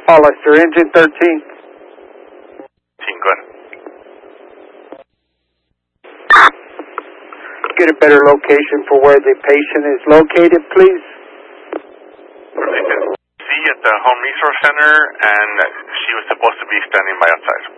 Hollister, engine 13. Go ahead. Get a better location for where the patient is located, please. See at the Home Resource Center, and she was supposed to be standing by outside.